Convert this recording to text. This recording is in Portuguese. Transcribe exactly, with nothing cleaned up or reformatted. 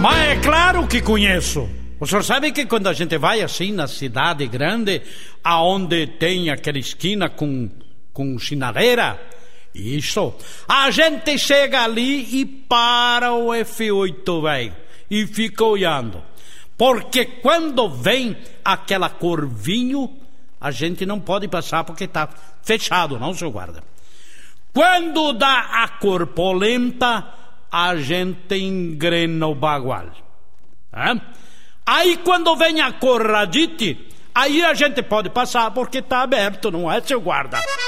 Mas é claro que conheço. O senhor sabe que quando a gente vai assim na cidade grande, aonde tem aquela esquina com, com sinaleira, isso, a gente chega ali e para o F oito, velho, e fica olhando. Porque quando vem aquela cor vinho, a gente não pode passar porque está fechado, não, senhor guarda? Quando dá a cor polenta, a gente engrena o bagual. É? Aí quando vem a cor radite, aí a gente pode passar porque está aberto, não é, seu guarda?